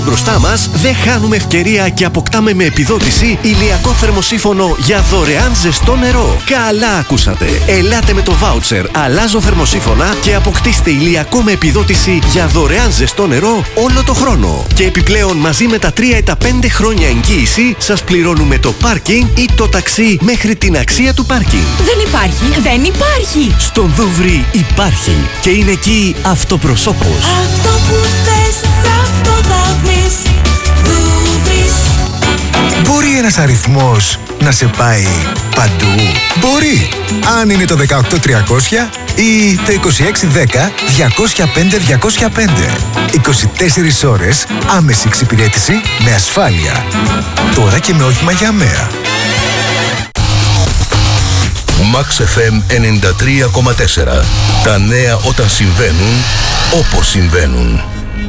Μπροστά μας δεν χάνουμε ευκαιρία και αποκτάμε με επιδότηση ηλιακό θερμοσύφωνο για δωρεάν ζεστό νερό. Καλά ακούσατε! Ελάτε με το βάουτσερ Αλλάζω θερμοσύφωνα και αποκτήστε ηλιακό με επιδότηση για δωρεάν ζεστό νερό όλο το χρόνο. Και επιπλέον μαζί με τα 3 ή τα 5 χρόνια εγγύηση σας πληρώνουμε το πάρκινγκ ή το ταξί μέχρι την αξία του πάρκινγκ. Δεν υπάρχει! Στον Δούβρι υπάρχει και είναι εκεί αυτοπροσώπως. Αυτό που θες, αυτό θα βρεις. Δούβρις. Μπορεί ένας αριθμός να σε πάει παντού? Μπορεί! Αν είναι το 18300 ή το 2610 205 205. 24 ώρες άμεση εξυπηρέτηση με ασφάλεια. Τώρα και με όχημα για ΑΜΕΑ. Max FM 93,4. Τα νέα όταν συμβαίνουν, όπως συμβαίνουν.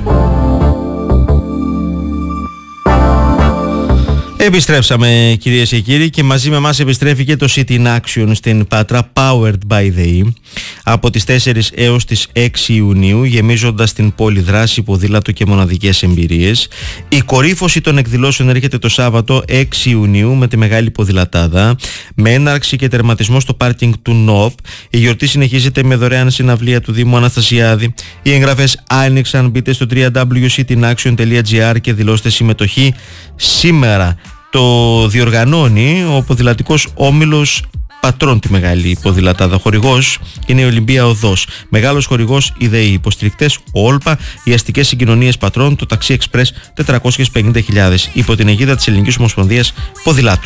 Επιστρέψαμε κυρίες και κύριοι και μαζί με εμάς επιστρέφει και το City in Action στην Πάτρα, powered by the E, από τις 4 έως τις 6 Ιουνίου, γεμίζοντας την πόλη δράση, ποδήλατο και μοναδικές εμπειρίες. Η κορύφωση των εκδηλώσεων έρχεται το Σάββατο 6 Ιουνίου με τη Μεγάλη Ποδηλατάδα, με έναρξη και τερματισμό στο πάρκινγκ του ΝΟΠ. Η γιορτή συνεχίζεται με δωρεάν συναυλία του Δήμου Αναστασιάδη. Οι εγγραφές άνοιξαν, μπείτε στο www.citinaction.gr και δηλώστε συμμετοχή σήμερα. Το διοργανώνει ο ποδηλατικός όμιλος Πατρών τη Μεγάλη Ποδηλατάδα. Χορηγός είναι η Ολυμπία Οδός. Μεγάλος χορηγός οι ΔΕΗ. Υποστηρικτές ο Όλπα, οι αστικές συγκοινωνίες Πατρών, το ταξί εξπρές 450.000 υπό την αιγίδα της Ελληνικής Ομοσπονδίας Ποδηλάτου.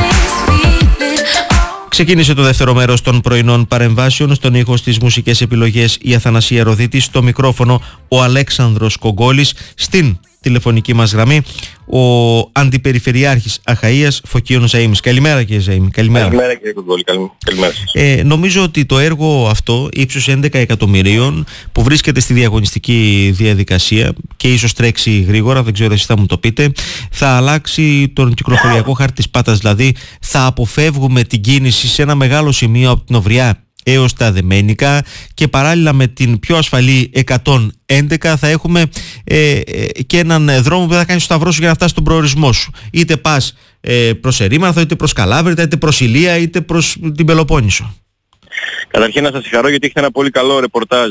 Ξεκίνησε το δεύτερο μέρος των πρωινών παρεμβάσεων. Στον ήχο στις μουσικές επιλογές η Αθανασία Ροδίτη, στο μικρόφωνο ο Αλέξανδρος Κογκόλης, στην τηλεφωνική μας γραμμή ο Αντιπεριφερειάρχης Αχαΐας Φωκίων Ζαΐμης. Καλημέρα κύριε Ζαΐμη. Καλημέρα κύριε Κογκόλη. Καλημέρα σας. Νομίζω ότι το έργο αυτό ύψους 11 εκατομμυρίων που βρίσκεται στη διαγωνιστική διαδικασία και ίσως τρέξει γρήγορα, δεν ξέρω εσείς θα μου το πείτε, θα αλλάξει τον κυκλοφοριακό χάρτη της Πάτρας, δηλαδή θα αποφεύγουμε την κίνηση σε ένα μεγάλο σημείο από την Οvrιά έως τα Δεμένικα και παράλληλα με την πιο ασφαλή 111 θα έχουμε και έναν δρόμο που θα κάνεις σταυρό σου για να φτάσεις στον προορισμό σου. Είτε πας προς Ερήμανθο, είτε προς Καλάβρητα, είτε προς Ηλία, είτε προς την Πελοπόννησο. Καταρχήν να σας συγχαρώ γιατί έχετε ένα πολύ καλό ρεπορτάζ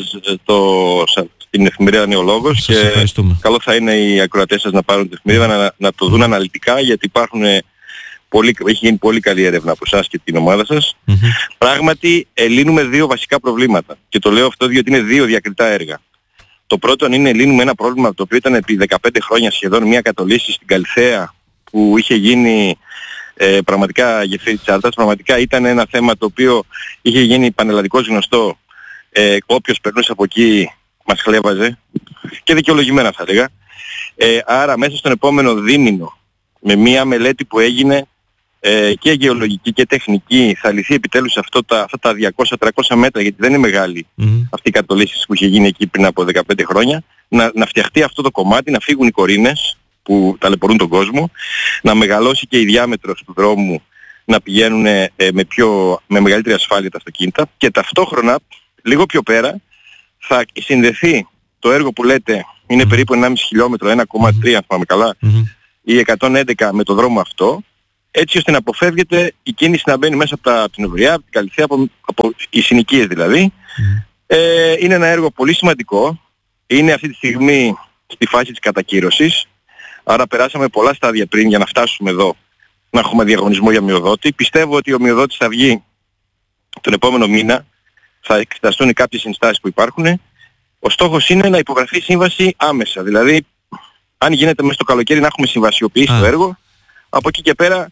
στην εφημερίδα Νεολόγος και καλό θα είναι οι ακροατές σας να πάρουν την εφημερίδα να το δουν αναλυτικά, γιατί έχει γίνει πολύ καλή έρευνα από εσάς και την ομάδα σας. Πράγματι λύνουμε δύο βασικά προβλήματα και το λέω αυτό διότι είναι δύο διακριτά έργα. Το πρώτο είναι λύνουμε ένα πρόβλημα το οποίο ήταν επί 15 χρόνια σχεδόν μια κατολίσση στην Καλυθέα που είχε γίνει πραγματικά γεφύρι της Άλτας. Πραγματικά ήταν ένα θέμα το οποίο είχε γίνει πανελλαδικώς γνωστό. Όποιος περνούσε από εκεί μας χλέβαζε και δικαιολογημένα θα έλεγα. Άρα μέσα στον επόμενο δίμηνο με μια μελέτη που έγινε και γεωλογική και τεχνική θα λυθεί επιτέλους αυτά τα 200-300 μέτρα, γιατί δεν είναι μεγάλη αυτή η κατολίσθηση που είχε γίνει εκεί πριν από 15 χρόνια, να φτιαχτεί αυτό το κομμάτι, να φύγουν οι κορίνες που ταλαιπωρούν τον κόσμο, να μεγαλώσει και η διάμετρος του δρόμου, να πηγαίνουν με μεγαλύτερη ασφάλεια τα αυτοκίνητα και ταυτόχρονα λίγο πιο πέρα θα συνδεθεί το έργο που λέτε είναι περίπου 1,5 χιλιόμετρο, 1,3 αν πάμε καλά, ή 111 με το δρόμο αυτό, έτσι ώστε να αποφεύγεται η κίνηση να μπαίνει μέσα από την Οvrιά, από την Καλυθέα, από οι συνοικίες δηλαδή. Είναι ένα έργο πολύ σημαντικό, είναι αυτή τη στιγμή στη φάση της κατακύρωσης, άρα περάσαμε πολλά στάδια πριν για να φτάσουμε εδώ, να έχουμε διαγωνισμό για μειοδότη. Πιστεύω ότι ο μειοδότης θα βγει τον επόμενο μήνα, θα εξεταστούν κάποιες συνστάσεις που υπάρχουν. Ο στόχος είναι να υπογραφεί σύμβαση άμεσα, δηλαδή αν γίνεται μέσα στο καλοκαίρι να έχουμε συμβασιοποιήσει το έργο, από εκεί και πέρα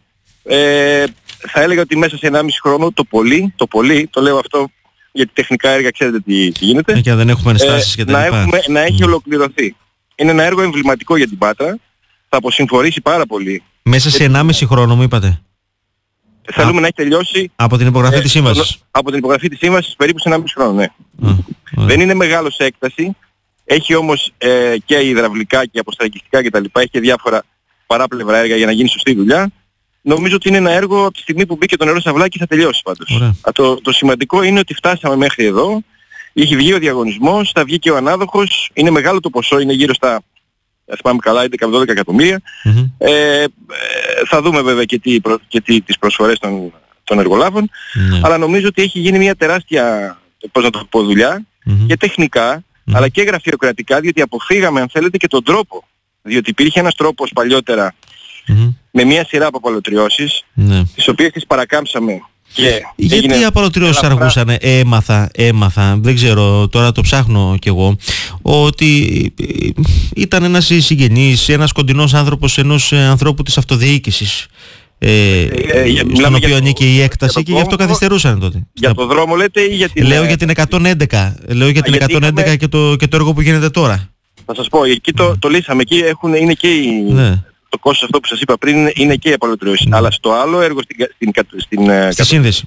θα έλεγα ότι μέσα σε 1,5 χρόνο το πολύ, το λέω αυτό γιατί τεχνικά έργα ξέρετε τι γίνεται, και δεν έχουμε ενστάσεις και τα λοιπά. Να έχει ολοκληρωθεί. Είναι ένα έργο εμβληματικό για την Πάτρα, θα αποσυμφορήσει πάρα πολύ. Μέσα σε 1,5 χρόνο μου είπατε. Θέλουμε να έχει τελειώσει από την υπογραφή της σύμβασης. Από την υπογραφή της σύμβασης περίπου σε 1,5 χρόνο, ναι. Δεν είναι μεγάλο σε έκταση, έχει όμως και υδραυλικά και αποστραγγιστικά κτλ. Έχει και διάφορα παράπλευρα έργα για να γίνει σωστή δουλειά. Νομίζω ότι είναι ένα έργο από τη στιγμή που μπήκε το νερό στα βλάκια θα τελειώσει πάντως. Το σημαντικό είναι ότι φτάσαμε μέχρι εδώ, είχε βγει ο διαγωνισμός, θα βγει και ο ανάδοχος, είναι μεγάλο το ποσό, είναι γύρω στα θυμάμαι καλά, 11 με 12 εκατομμύρια. Θα δούμε βέβαια και τις προσφορές των εργολάβων, αλλά νομίζω ότι έχει γίνει μια τεράστια, πώς να το πω, δουλειά και τεχνικά, αλλά και γραφειοκρατικά, διότι αποφύγαμε, αν θέλετε, και τον τρόπο. Διότι υπήρχε ένας τρόπος παλιότερα με μια σειρά από απαλωτριώσεις, τις οποίες τις παρακάμψαμε. Γιατί οι απαλωτριώσεις αργούσαν? Έμαθα, δεν ξέρω, τώρα το ψάχνω κι εγώ, ότι ήταν ένας συγγενής, ένας κοντινός άνθρωπος ενός ανθρώπου της αυτοδιοίκησης, στον οποίο ανήκει η έκταση, και γι' αυτό καθυστερούσαν τότε. Για το δρόμο λέτε ή για την... Λέω για την 111, και το έργο που γίνεται τώρα. Θα σας πω, εκεί το λύσαμε, εκεί είναι και το κόστος αυτό που σας είπα πριν, είναι και η απαλωτριώση. Αλλά στο άλλο έργο, στη σύνδεση,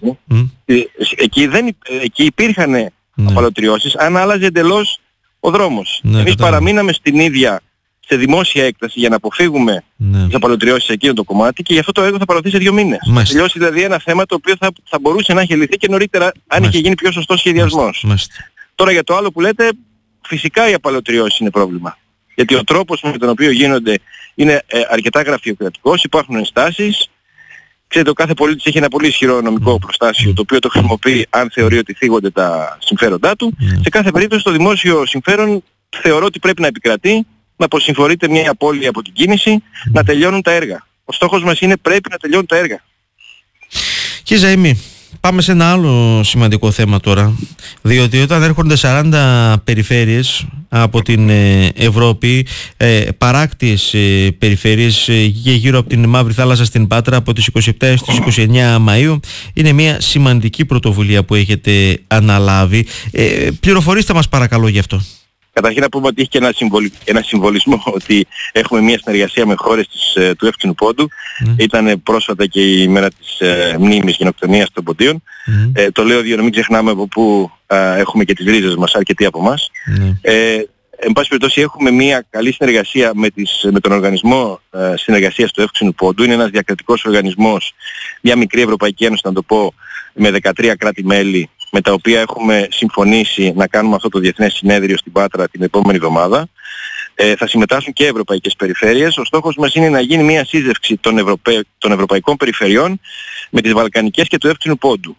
εκεί υπήρχαν απαλωτριώσεις, αν άλλαζε εντελώς ο δρόμος. Εμείς παραμείναμε στην ίδια, σε δημόσια έκταση, για να αποφύγουμε τις απαλωτριώσεις σε εκείνο το κομμάτι, και γι' αυτό το έργο θα παραδοθεί σε 2 μήνες. Θα τελειώσει δηλαδή ένα θέμα το οποίο θα μπορούσε να έχει λυθεί και νωρίτερα, αν είχε γίνει πιο σωστός σχεδιασμός. Τώρα για το άλλο που λέτε, φυσικά οι απαλωτριώσεις είναι πρόβλημα. Γιατί ο τρόπος με τον οποίο γίνονται είναι αρκετά γραφειοκρατικός, υπάρχουν ενστάσεις. Ξέρετε, ο κάθε πολίτης έχει ένα πολύ ισχυρό νομικό προστάσιο, το οποίο το χρησιμοποιεί αν θεωρεί ότι θίγονται τα συμφέροντά του. Σε κάθε περίπτωση το δημόσιο συμφέρον θεωρώ ότι πρέπει να επικρατεί, να αποσυμφορείται μια απώλεια από την κίνηση, να τελειώνουν τα έργα. Ο στόχος μας είναι πρέπει να τελειώνουν τα έργα. Κύριε Ζαΐμη, πάμε σε ένα άλλο σημαντικό θέμα τώρα, διότι όταν έρχονται 40 περιφέρειες από την Ευρώπη, παράκτιες περιφέρειες και γύρω από την Μαύρη Θάλασσα στην Πάτρα, από τις 27 έως τις 29 Μαΐου, είναι μια σημαντική πρωτοβουλία που έχετε αναλάβει. Πληροφορήστε μας παρακαλώ γι' αυτό. Καταρχήν να πούμε ότι έχει και ένα συμβολισμό, ότι έχουμε μια συνεργασία με χώρες του Εύξηνου Πόντου. Ήταν πρόσφατα και η μέρα της μνήμης γενοκτονίας των Ποντίων. Το λέω διότι μην ξεχνάμε από πού έχουμε και τις ρίζες μας, αρκετοί από εμάς. Εν πάση περιπτώσει έχουμε μια καλή συνεργασία με τον Οργανισμό Συνεργασίας του Εύξηνου Πόντου. Είναι ένας διακρατικός οργανισμός, μια μικρή Ευρωπαϊκή Ένωση, να το πω, με 13 κράτη-μέλη, με τα οποία έχουμε συμφωνήσει να κάνουμε αυτό το διεθνές συνέδριο στην Πάτρα την επόμενη εβδομάδα. Θα συμμετάσχουν και ευρωπαϊκές περιφέρειες. Ο στόχος μας είναι να γίνει μια σύζευξη των ευρωπαϊκών περιφερειών με τις Βαλκανικές και του Εύξηνου Πόντου.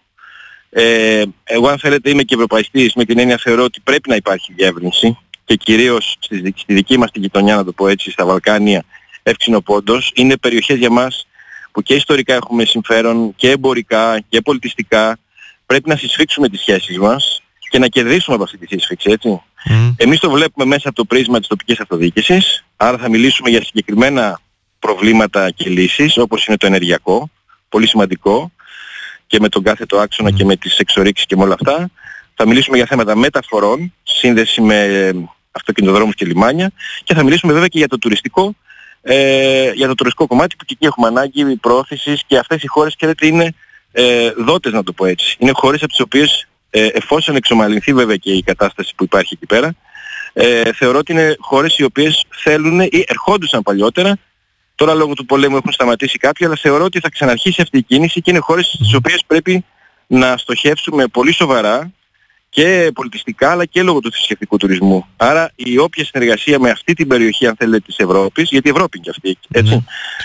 Εγώ, αν θέλετε, είμαι και ευρωπαϊστής, με την έννοια θεωρώ ότι πρέπει να υπάρχει διεύρυνση, και κυρίως στη δική μας τη γειτονιά, να το πω έτσι, στα Βαλκάνια, Εύξηνο Πόντος. Είναι περιοχές για μας που και ιστορικά έχουμε συμφέρον, και εμπορικά και πολιτιστικά. Πρέπει να συσφίξουμε τις σχέσεις μας και να κερδίσουμε από αυτή τη σύσφιξη, έτσι. Εμείς το βλέπουμε μέσα από το πρίσμα της τοπικής αυτοδιοίκησης, άρα θα μιλήσουμε για συγκεκριμένα προβλήματα και λύσεις, όπως είναι το ενεργειακό, πολύ σημαντικό, και με τον κάθετο άξονα και με τις εξορίξεις και με όλα αυτά. Θα μιλήσουμε για θέματα μεταφορών, σύνδεση με αυτοκινητοδρόμους και λιμάνια, και θα μιλήσουμε βέβαια και για το τουριστικό, κομμάτι, που και εκεί έχουμε ανάγκη προώθησης, και αυτές οι χώρες, ξέρετε, είναι δότες, να το πω έτσι. Είναι χώρες από τις οποίες, εφόσον εξομαλυνθεί βέβαια και η κατάσταση που υπάρχει εκεί πέρα, θεωρώ ότι είναι χώρες οι οποίες θέλουν ή ερχόντουσαν παλιότερα. Τώρα λόγω του πολέμου έχουν σταματήσει κάποιοι, αλλά θεωρώ ότι θα ξαναρχίσει αυτή η κίνηση, και είναι χώρες στις οποίες πρέπει να στοχεύσουμε πολύ σοβαρά, και πολιτιστικά αλλά και λόγω του θρησκευτικού τουρισμού. Άρα η όποια συνεργασία με αυτή την περιοχή, αν θέλετε, της Ευρώπης, γιατί η Ευρώπη είναι και αυτή, έτσι.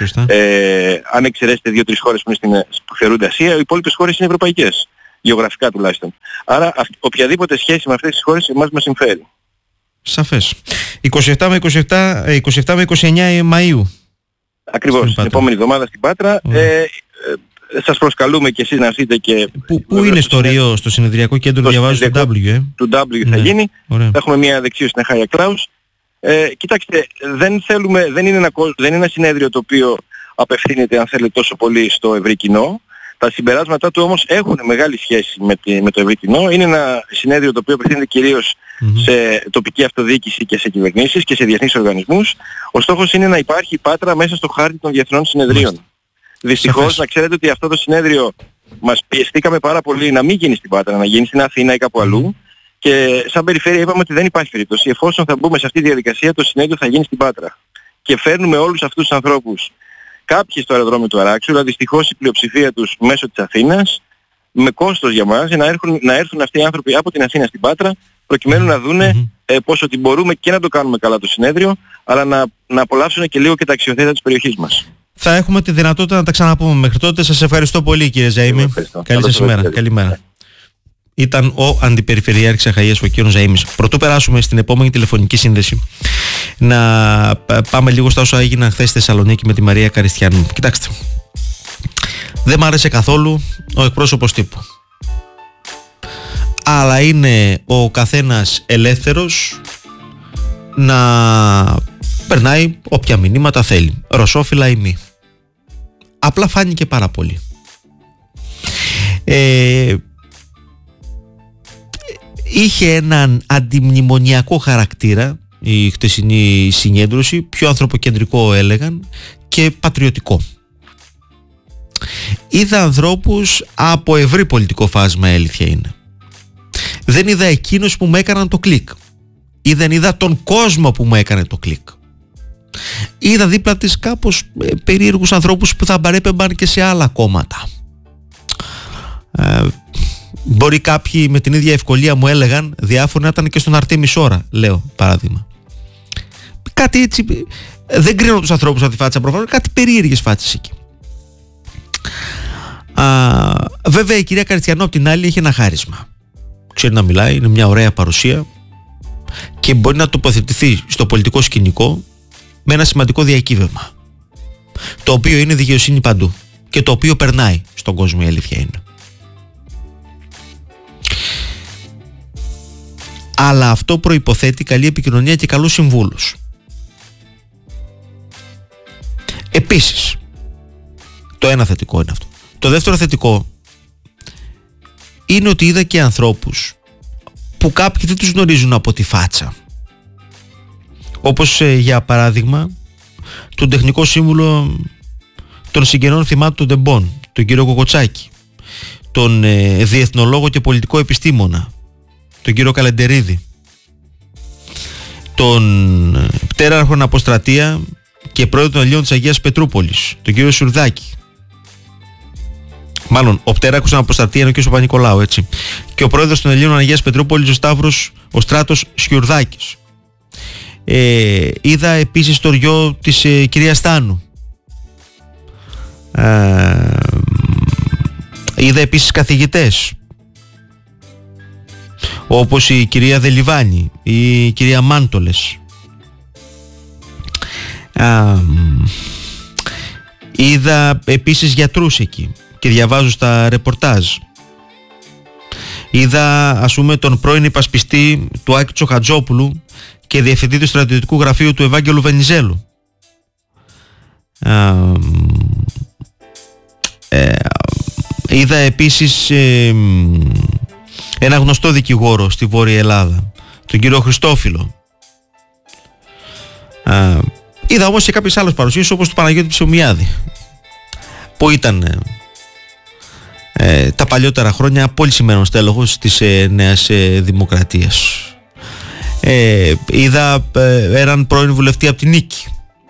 Αν εξαιρέσετε 2-3 χώρες που θεωρούνται Ασία, οι υπόλοιπες χώρες είναι ευρωπαϊκές, γεωγραφικά τουλάχιστον. Άρα οποιαδήποτε σχέση με αυτές τις χώρες εμάς μας συμφέρει. Σαφές. 27 με 29 Μαΐου. Ακριβώς, την επόμενη εβδομάδα στην Πάτρα. Σας προσκαλούμε και εσείς να έρθετε. Πού είναι στο Ρίο, στο συνεδριακό κέντρο, διαβάζω του W. Του W θα γίνει. Θα έχουμε μια δεξίωση στην Χάια Κλάους. Κοιτάξτε, δεν είναι ένα συνέδριο το οποίο απευθύνεται, αν θέλετε, τόσο πολύ στο ευρύ κοινό. Τα συμπεράσματά του όμως έχουν μεγάλη σχέση με το ευρύ κοινό. Είναι ένα συνέδριο το οποίο απευθύνεται κυρίως σε τοπική αυτοδιοίκηση και σε κυβερνήσεις και σε διεθνείς οργανισμούς. Ο στόχος είναι να υπάρχει η Πάτρα μέσα στο χάρτη των διεθνών συνεδρίων. Δυστυχώς, να ξέρετε ότι αυτό το συνέδριο μας πιεστήκαμε πάρα πολύ να μην γίνει στην Πάτρα, να γίνει στην Αθήνα ή κάπου αλλού, και σαν περιφέρεια είπαμε ότι δεν υπάρχει περίπτωση. Εφόσον θα μπούμε σε αυτή τη διαδικασία, το συνέδριο θα γίνει στην Πάτρα. Και φέρνουμε όλους αυτούς τους ανθρώπους, κάποιοι στο αεροδρόμιο του Αράξου, αλλά δυστυχώς η πλειοψηφία τους μέσω της Αθήνας, με κόστος για μας, να έρθουν αυτοί οι άνθρωποι από την Αθήνα στην Πάτρα, προκειμένου να δούνε πόσο ότι μπορούμε και να το κάνουμε καλά το συνέδριο, αλλά να απολαύσουν και λίγο και τα αξιοθέατα της περιοχής μας. Θα έχουμε τη δυνατότητα να τα ξαναπούμε μέχρι τότε. Σας ευχαριστώ πολύ, κύριε Ζαΐμη. Καλή σας ημέρα. Καλημέρα. Ήταν ο Αντιπεριφερειάρχης Αχαΐας, ο κ. Ζαΐμης. Πρωτού περάσουμε στην επόμενη τηλεφωνική σύνδεση, να πάμε λίγο στα όσα έγιναν χθες στη Θεσσαλονίκη με τη Μαρία Καριστιανού. Κοιτάξτε, δεν μ' άρεσε καθόλου ο εκπρόσωπος τύπου, αλλά είναι ο καθένας ελεύθερος να περνάει όποια μηνύματα θέλει, ρωσόφιλα ή μη. Απλά φάνηκε πάρα πολύ. Είχε έναν αντιμνημονιακό χαρακτήρα η χτεσινή συγκέντρωση, πιο ανθρωποκεντρικό έλεγαν και πατριωτικό. Είδα ανθρώπους από ευρύ πολιτικό φάσμα, αλήθεια είναι. Δεν είδα εκείνους που μου έκαναν το κλικ, ή δεν είδα τον κόσμο που μου έκανε το κλικ. Είδα δίπλα της κάπως περίεργους ανθρώπους που θα παρέπεμπαν και σε άλλα κόμματα. Μπορεί κάποιοι με την ίδια ευκολία μου έλεγαν διάφοροι να ήταν και στον Αρτέμι Σόρα, λέω παράδειγμα. Κάτι έτσι, δεν κρίνω τους ανθρώπους από τη φάτσα προφανώς, κάτι περίεργες φάτσες εκεί. Βέβαια η κυρία Καριστιανού απ' την άλλη έχει ένα χάρισμα. Ξέρει να μιλάει, είναι μια ωραία παρουσία και μπορεί να τοποθετηθεί στο πολιτικό σκηνικό με ένα σημαντικό διακύβευμα, το οποίο είναι δικαιοσύνη παντού και το οποίο περνάει στον κόσμο, η αλήθεια είναι. Αλλά αυτό προϋποθέτει καλή επικοινωνία και καλούς συμβούλους. Επίσης, το ένα θετικό είναι αυτό. Το δεύτερο θετικό είναι ότι είδα και ανθρώπους που κάποιοι δεν τους γνωρίζουν από τη φάτσα. Όπως για παράδειγμα τον τεχνικό σύμβουλο των συγγενών θυμάτων των Τεμπών, τον κύριο Κοκοτσάκη, τον διεθνολόγο και πολιτικό επιστήμονα, τον κύριο Καλεντερίδη, τον πτέραρχο αποστρατεία και πρόεδρο των Ελλήνων της Αγίας Πετρούπολης, τον κύριο Σουρδάκη. Μάλλον ο πτέραρχος αποστρατεία είναι ο κύριος Παπα-Νικολάου, έτσι. Και ο πρόεδρος των Ελλήνων Αγίας Πετρούπολης, ο Στράτος Σιουρδάκης. Είδα επίσης το γιο της κυρίας Στάνου. Είδα επίσης καθηγητές όπως η κυρία Δελιβάνη ή η κυρία Μάντολες. Είδα επίσης γιατρούς εκεί και διαβάζω στα ρεπορτάζ. Είδα ας πούμε τον πρώην υπασπιστή του Άκη Τσοχατζόπουλου και διευθυντή του στρατιωτικού γραφείου του Ευάγγελου Βενιζέλου. Είδα επίσης ένα γνωστό δικηγόρο στη Βόρεια Ελλάδα, τον κύριο Χριστόφυλλο. Είδα όμως και κάποιες άλλες παρουσίες όπως του Παναγιώτη Ψωμιάδη, που ήταν τα παλιότερα χρόνια πολύ σημαίνος τέλοχος της Νέας Δημοκρατίας. Είδα έναν πρώην βουλευτή από την Νίκη.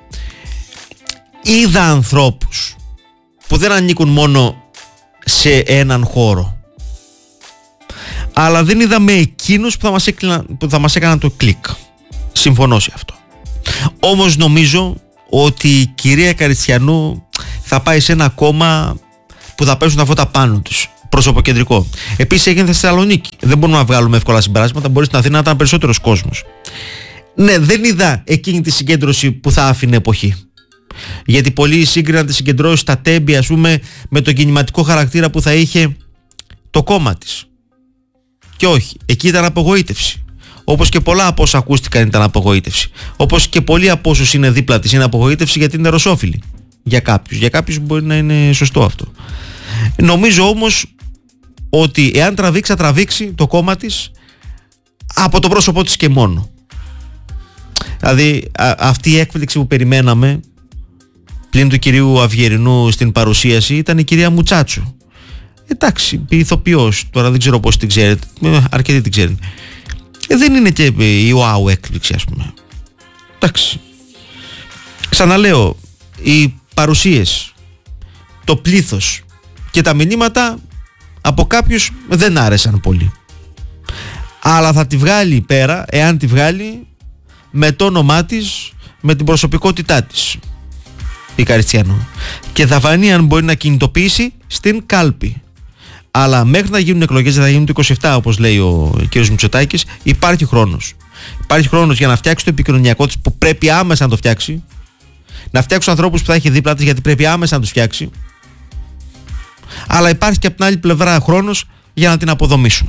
Είδα ανθρώπους που δεν ανήκουν μόνο σε έναν χώρο, αλλά δεν είδαμε εκείνους που θα μας έκαναν το κλικ. Συμφωνώ σε αυτό. Όμως νομίζω ότι η κυρία Καριστιανού θα πάει σε ένα κόμμα που θα πέσουν τα φώτα πάνω τους, προσωποκεντρικό. Επίσης έγινε στη Θεσσαλονίκη. Δεν μπορούμε να βγάλουμε εύκολα συμπεράσματα. Μπορεί στην Αθήνα να ήταν περισσότερος κόσμος. Ναι, δεν είδα εκείνη τη συγκέντρωση που θα άφηνε εποχή. Γιατί πολλοί σύγκριναν τη συγκεντρώση στα Τέμπη, ας πούμε, με τον κινηματικό χαρακτήρα που θα είχε το κόμμα της. Και όχι, εκεί ήταν απογοήτευση. Όπως και πολλά από όσα ακούστηκαν ήταν απογοήτευση. Όπως και πολλοί από όσους είναι δίπλα της είναι απογοήτευση, γιατί είναι ρωσόφιλοι. Για κάποιους μπορεί να είναι σωστό αυτό. Νομίζω όμως ότι εάν τραβήξει, θα τραβήξει το κόμμα της από το πρόσωπό της και μόνο. Δηλαδή αυτή η έκπληξη που περιμέναμε πλην του κυρίου Αυγερινού στην παρουσίαση ήταν η κυρία Μουτσάτσου. Εντάξει, ηθοποιός, τώρα δεν ξέρω πώς την ξέρετε, αρκετοί την ξέρετε. Δεν είναι και η wow έκπληξη, ας πούμε. Εντάξει. Ξαναλέω, οι παρουσίες, το πλήθος και τα μηνύματα από κάποιους δεν άρεσαν πολύ. Αλλά θα τη βγάλει πέρα, εάν τη βγάλει, με το όνομά της, με την προσωπικότητά της η Καριστιανού και θα φανεί αν μπορεί να κινητοποιήσει στην κάλπη. Αλλά μέχρι να γίνουν εκλογές, θα γίνουν το 27 όπως λέει ο κ. Μητσοτάκης, υπάρχει χρόνος. Υπάρχει χρόνος για να φτιάξει το επικοινωνιακό της που πρέπει άμεσα να το φτιάξει, να φτιάξει τους ανθρώπους που θα έχει δίπλα της γιατί πρέπει άμεσα να τους φτιάξει, αλλά υπάρχει και από την άλλη πλευρά χρόνος για να την αποδομήσουν.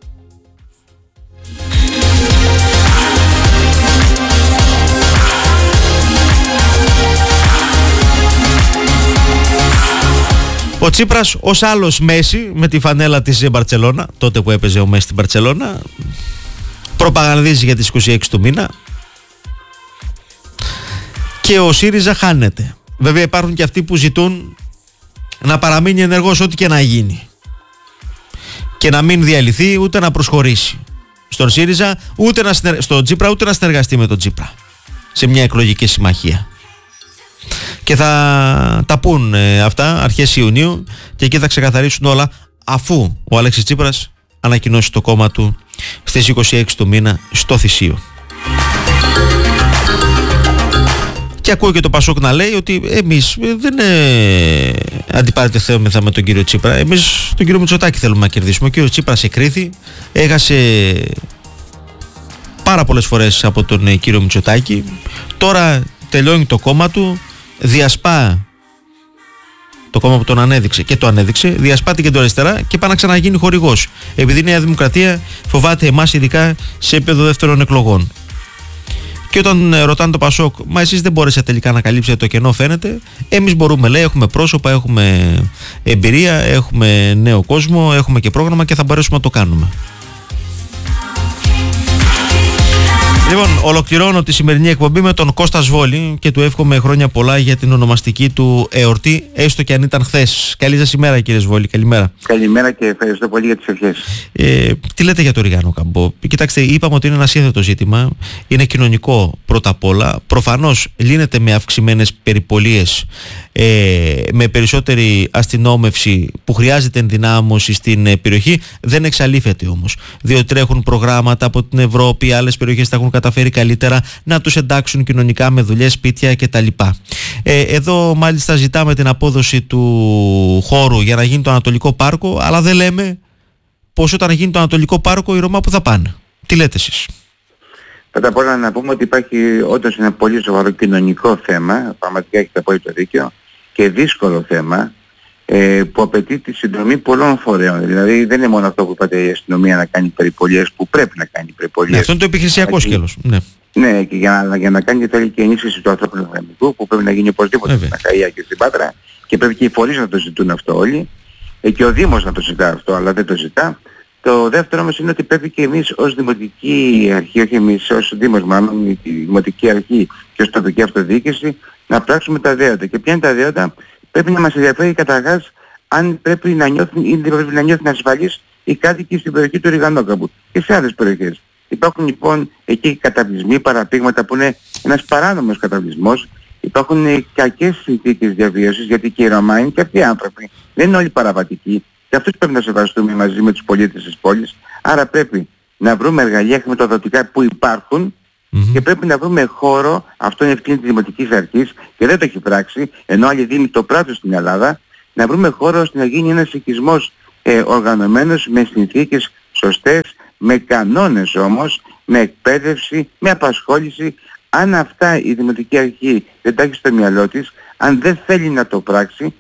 Ο Τσίπρας ως άλλος Μέση με τη φανέλα της Μπαρτσελώνα, τότε που έπαιζε ο Μέση στην Μπαρτσελώνα, προπαγανδίζει για τις 26 του μήνα και ο ΣΥΡΙΖΑ χάνεται. Βέβαια υπάρχουν και αυτοί που ζητούν να παραμείνει ενεργός ό,τι και να γίνει και να μην διαλυθεί ούτε να προσχωρήσει στον ΣΥΡΙΖΑ, στον Τσίπρα, ούτε να συνεργαστεί με τον Τσίπρα σε μια εκλογική συμμαχία. Και θα τα πούν αυτά αρχές Ιουνίου και εκεί θα ξεκαθαρίσουν όλα, αφού ο Αλέξης Τσίπρας ανακοινώσει το κόμμα του στις 26 του μήνα στο Θησίο. Και ακούω και το Πασόκ να λέει ότι εμείς δεν αντιπαρατεθέμεθα με τον κύριο Τσίπρα, εμείς τον κύριο Μητσοτάκη θέλουμε να κερδίσουμε. Ο κύριος Τσίπρας εκκρίθη, έχασε πάρα πολλές φορές από τον κύριο Μητσοτάκη, τώρα τελειώνει το κόμμα του, διασπά το κόμμα που τον ανέδειξε και το ανέδειξε, διασπά την κεντροαριστερά και πάει να ξαναγίνει χορηγός, επειδή η Νέα Δημοκρατία φοβάται εμάς ειδικά σε επίπεδο δεύτερων εκλογών. Και όταν ρωτάνε το Πασόκ, μα εσείς δεν μπόρεσατε τελικά να καλύψετε το κενό, φαίνεται, εμείς μπορούμε, λέει, έχουμε πρόσωπα, έχουμε εμπειρία, έχουμε νέο κόσμο, έχουμε και πρόγραμμα και θα μπορέσουμε να το κάνουμε. Λοιπόν, ολοκληρώνω τη σημερινή εκπομπή με τον Κώστα Σβόλη και του εύχομαι χρόνια πολλά για την ονομαστική του εορτή, έστω και αν ήταν χθες. Καλή σας ημέρα, κύριε Σβόλη, καλημέρα. Καλημέρα και ευχαριστώ πολύ για τις ευχές. Τι λέτε για το Ριγάνο Καμπό? Κοιτάξτε, είπαμε ότι είναι ένα σύνθετο ζήτημα, είναι κοινωνικό πρώτα απ' όλα. Προφανώς λύνεται με αυξημένες περιπολίες, με περισσότερη αστυνόμευση που χρειάζεται ενδυνάμωση στην περιοχή. Δεν εξαλείφεται όμως, διότι τρέχουν προγράμματα από την Ευρώπη, άλλες περιοχές τα έχουν καταφέρει καλύτερα να τους εντάξουν κοινωνικά με δουλειές, σπίτια κτλ. Εδώ μάλιστα ζητάμε την απόδοση του χώρου για να γίνει το Ανατολικό Πάρκο, αλλά δεν λέμε πως όταν γίνει το Ανατολικό Πάρκο οι Ρωμά που θα πάνε. Τι λέτε εσείς? Πρώτα απ' όλα να πούμε ότι υπάρχει όντως ένα πολύ σοβαρό κοινωνικό θέμα, πραγματικά έχετε απόλυτο δίκιο, και δύσκολο θέμα που απαιτεί τη συνδρομή πολλών φορέων. Δηλαδή δεν είναι μόνο αυτό που είπατε, η αστυνομία να κάνει περιπολίες, που πρέπει να κάνει περιπολίες. Αυτό είναι το επιχειρησιακό σκέλος. Ναι, και για να κάνει θέλει και ενίσχυση του ανθρώπινου δυναμικού που πρέπει να γίνει οπωσδήποτε στην Αχαΐα και στην Πάτρα, και πρέπει και οι φορείς να το ζητούν αυτό όλοι, και ο Δήμος να το ζητά αυτό, αλλά δεν το ζητά. Το δεύτερο όμως είναι ότι πρέπει και εμείς ως Δημοτική Αρχή, όχι εμείς ως Δήμος μάλλον, η Δημοτική Αρχή και ως τοπική αυτοδιοίκηση, να πράξουμε τα δέοντα. Και ποια είναι τα δέοντα? Πρέπει να μας ενδιαφέρει καταρχάς αν πρέπει να νιώθουν ή δεν πρέπει να νιώθουν ασφαλείς οι κάτοικοι στην περιοχή του Ριγανόκαμπου και σε άλλες περιοχές. Υπάρχουν λοιπόν εκεί καταβλισμοί, παραπήγματα που είναι ένας παράνομος καταβλισμός. Υπάρχουν κακές συνθήκες διαβίωσης, γιατί και οι Ρωμά είναι και αυτοί οι άνθρωποι. Δεν είναι όλοι παραβατικοί. Και αυτούς πρέπει να σεβαστούμε μαζί με τους πολίτες της πόλης. Άρα πρέπει να βρούμε εργαλεία χρηματοδοτικά που υπάρχουν και πρέπει να βρούμε χώρο, αυτό είναι ευθύνη της Δημοτικής Αρχής και δεν το έχει πράξει, ενώ άλλοι δήμοι το πράττουν στην Ελλάδα, να βρούμε χώρο ώστε να γίνει ένας οικισμός οργανωμένος με συνθήκες σωστές, με κανόνες όμως, με εκπαίδευση, με απασχόληση. Αν αυτά η Δημοτική Αρχή δεν τα έχει στο μυαλό της, αν δεν θέλει να το πράξει,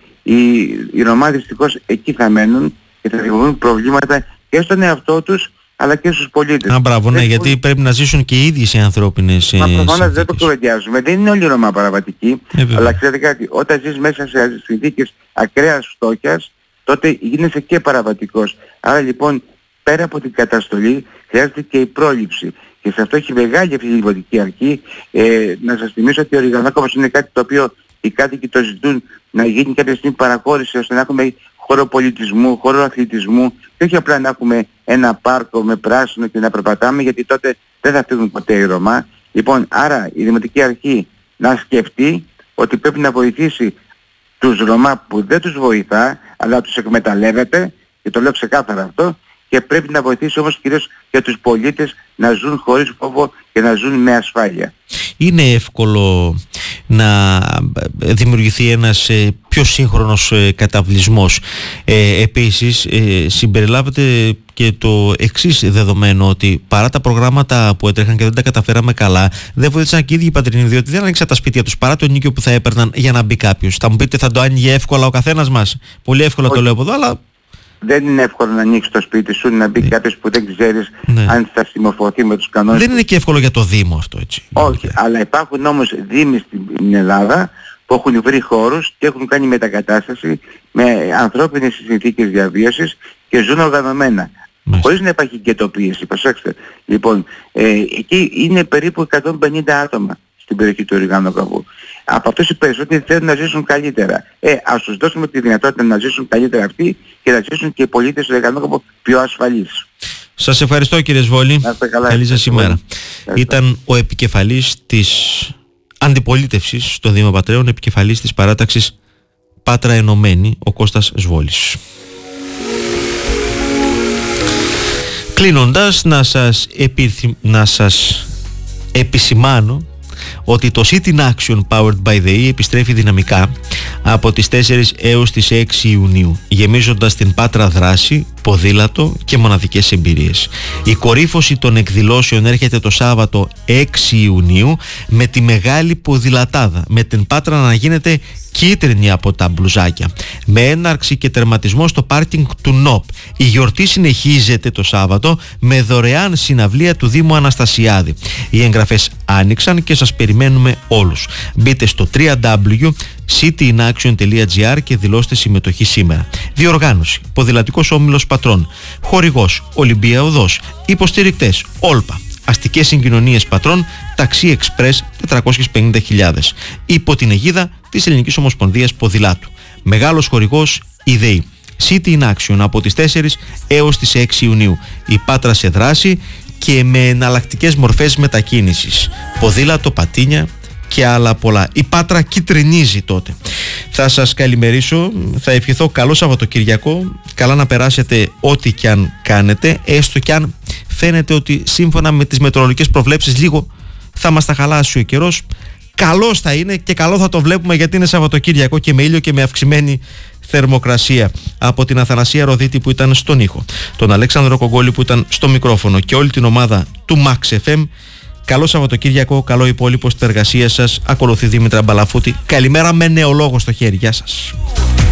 οι Ρωμά δυστυχώς εκεί θα μένουν και θα δημιουργούν προβλήματα και στον εαυτό τους αλλά και στους πολίτες. Μπράβο, ναι, γιατί πρέπει να ζήσουν και οι ίδιοι οι ανθρώπινες συνθήκες. Μα προφανώς δεν το κουβεντιάζουμε. Δεν είναι όλοι οι Ρωμά παραβατικοί, αλλά ξέρετε κάτι, όταν ζεις μέσα σε συνθήκες ακραίας φτώχειας, τότε γίνεσαι και παραβατικός. Άρα λοιπόν, πέρα από την καταστολή, χρειάζεται και η πρόληψη. Και σε αυτό έχει μεγάλη αυτή η Δημοτική Αρχή. Να σας θυμίσω ότι ο Ριγανόκαμπος είναι κάτι το οποίο οι κάτοικοι το ζητούν, να γίνει κάποια στιγμή παραχώρηση ώστε να έχουμε χώρο πολιτισμού, χώρο αθλητισμού και όχι απλά να έχουμε ένα πάρκο με πράσινο και να περπατάμε, γιατί τότε δεν θα φύγουν ποτέ οι Ρωμά. Λοιπόν, άρα η Δημοτική Αρχή να σκεφτεί ότι πρέπει να βοηθήσει τους Ρωμά που δεν τους βοηθά, αλλά τους εκμεταλλεύεται, και το λέω ξεκάθαρα αυτό, και πρέπει να βοηθήσει όμως κυρίως για τους πολίτες να ζουν χωρίς φόβο και να ζουν με ασφάλεια. Είναι εύκολο να δημιουργηθεί ένας πιο σύγχρονος καταβλισμός. Επίσης συμπεριλάβεται και το εξής δεδομένο, ότι παρά τα προγράμματα που έτρεχαν και δεν τα καταφέραμε καλά, δεν βοήθησαν και οι ίδιοι οι πατρινοί, διότι δεν άνοιξαν τα σπίτια τους παρά το ενοίκιο που θα έπαιρναν για να μπει κάποιος. Θα μου πείτε, θα το άνοιγε εύκολα ο καθένας μας? Πολύ εύκολα. Όχι. Το λέω από εδώ, αλλά δεν είναι εύκολο να ανοίξει το σπίτι σου, να μπει κάποιος που δεν ξέρεις αν θα συμμορφωθεί με τους κανόνες. Δεν είναι και εύκολο για το Δήμο αυτό, έτσι. Όχι, αλλά υπάρχουν όμως δήμοι στην Ελλάδα που έχουν βρει χώρους και έχουν κάνει μετακατάσταση με ανθρώπινες συνθήκες διαβίωσης και ζουν οργανωμένα. Χωρίς να υπάρχει γκετοποίηση, προσέξτε. Λοιπόν, εκεί είναι περίπου 150 άτομα στην περιοχή του Ριγάνου Καβού. Από αυτούς οι περισσότεροι θέλουν να ζήσουν καλύτερα. Ας τους δώσουμε τη δυνατότητα να ζήσουν καλύτερα αυτοί και να ζήσουν και οι πολίτες του Ριγάνου Καβού πιο ασφαλείς. Σας ευχαριστώ, κύριε Σβόλη. Καλή σας ημέρα. Ήταν ο επικεφαλής της αντιπολίτευσης στο Δήμο Πατρέων, επικεφαλής της παράταξης Πάτρα Ενωμένη, ο Κώστας Σβόλης. Κλείνοντας, να σας επισημάνω ότι το Sit in Action Powered by the E επιστρέφει δυναμικά από τις 4 έως τις 6 Ιουνίου, γεμίζοντας την Πάτρα δράση, ποδήλατο και μοναδικές εμπειρίες. Η κορύφωση των εκδηλώσεων έρχεται το Σάββατο 6 Ιουνίου με τη μεγάλη ποδηλατάδα, με την Πάτρα να γίνεται κίτρινη από τα μπλουζάκια, με έναρξη και τερματισμό στο πάρκινγκ του ΝΟΠ. Η γιορτή συνεχίζεται το Σάββατο με δωρεάν συναυλία του Δήμου Αναστασιάδη. Οι εγγραφές άνοιξαν και σας περιμένουμε όλους. Μπείτε στο www.cityinaction.gr και δηλώστε συμμετοχή σήμερα. Διοργάνωση: Ποδηλατικός Όμιλος Πατρών. Χορηγός: Ολυμπία Οδός. Υποστηρικτές: Όλπα. Αστικές συγκοινωνίες Πατρών, Ταξί Εξπρές 450.000. Υπό την αιγίδα της Ελληνικής Ομοσπονδίας Ποδηλάτου. Μεγάλος χορηγός η ΔΕΗ. City in Action από τις 4 έως τις 6 Ιουνίου. Η Πάτρα σε δράση και με εναλλακτικές μορφές μετακίνησης. Ποδήλατο, πατίνια και άλλα πολλά. Η Πάτρα κυτρινίζει τότε. Θα σας καλημερίσω, θα ευχηθώ καλό Σαββατοκυριακό, καλά να περάσετε ό,τι κι αν κάνετε, έστω κι αν φαίνεται ότι σύμφωνα με τις μετεωρολογικές προβλέψεις λίγο θα μας τα χαλάσει ο καιρός. Καλός θα είναι και καλό θα το βλέπουμε, γιατί είναι Σαββατοκύριακο και με ήλιο και με αυξημένη θερμοκρασία. Από την Αθανασία Ροδίτη που ήταν στον ήχο, τον Αλέξανδρο Κογκόλη που ήταν στο μικρόφωνο και όλη την ομάδα του Max FM, καλό Σαββατοκύριακο, καλό υπόλοιπο στην εργασία σας. Ακολουθεί Δήμητρα Μπαλαφούτη. Καλημέρα με νεολόγο στο χέρι. Γεια σας.